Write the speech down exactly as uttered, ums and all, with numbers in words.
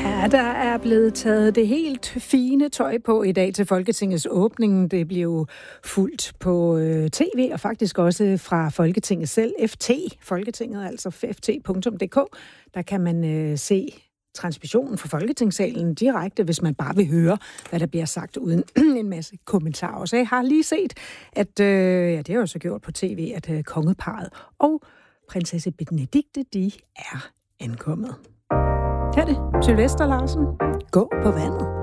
Ja, der er blevet taget det helt fine tøj på i dag til Folketingets åbning. Det blev fuldt på øh, tv og faktisk også fra Folketinget selv. F T, Folketinget, altså f t punktum d k. Der kan man øh, se transmissionen fra Folketingssalen direkte, hvis man bare vil høre, hvad der bliver sagt uden en masse kommentarer. Så jeg har lige set, at øh, ja, det har jo så gjort på tv, at øh, kongeparret og prinsesse Benedikte, de er ankommet. Her er det Sylvester Larsen. Gå på vandet.